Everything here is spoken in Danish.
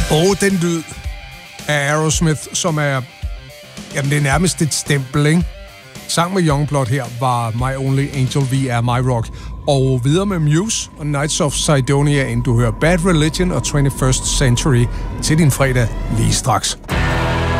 Og den lyd af Aerosmith, som er... Jamen, det er nærmest et stempel, ikke? Sang med Youngblood her var My Only Angel via My Rock. Og videre med Muse og Knights of Sidonia, inden du hører Bad Religion og 21st Century til din fredag lige straks.